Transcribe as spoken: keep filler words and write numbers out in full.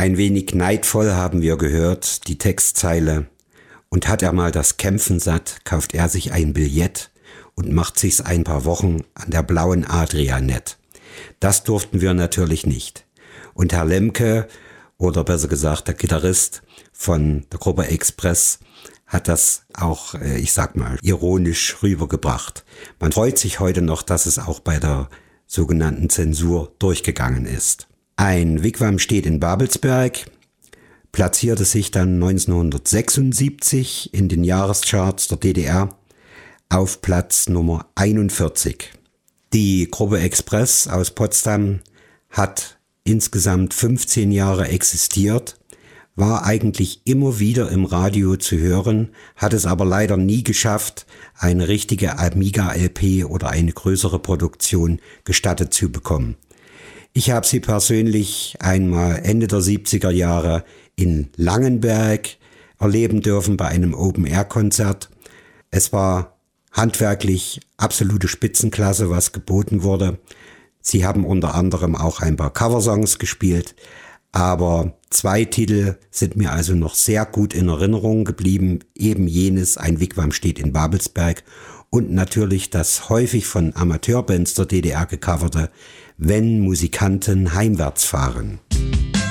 Ein wenig neidvoll haben wir gehört, die Textzeile. Und hat er mal das Kämpfen satt, kauft er sich ein Billett und macht sich's ein paar Wochen an der blauen Adria nett. Das durften wir natürlich nicht. Und Herr Lemke, oder besser gesagt der Gitarrist von der Gruppe Express, hat das auch, ich sag mal, ironisch rübergebracht. Man freut sich heute noch, dass es auch bei der sogenannten Zensur durchgegangen ist. Ein Wigwam steht in Babelsberg, platzierte sich dann neunzehnhundertsechsundsiebzig in den Jahrescharts der D D R auf Platz Nummer einundvierzig. Die Gruppe Express aus Potsdam hat insgesamt fünfzehn Jahre existiert, war eigentlich immer wieder im Radio zu hören, hat es aber leider nie geschafft, eine richtige Amiga-L P oder eine größere Produktion gestattet zu bekommen. Ich habe sie persönlich einmal Ende der siebziger Jahre in Langenberg erleben dürfen bei einem Open-Air-Konzert. Es war handwerklich absolute Spitzenklasse, was geboten wurde. Sie haben unter anderem auch ein paar Coversongs gespielt, aber zwei Titel sind mir also noch sehr gut in Erinnerung geblieben. Eben jenes Ein Wigwam steht in Babelsberg und natürlich das häufig von Amateurbands der D D R gecoverte Wenn Musikanten heimwärts fahren.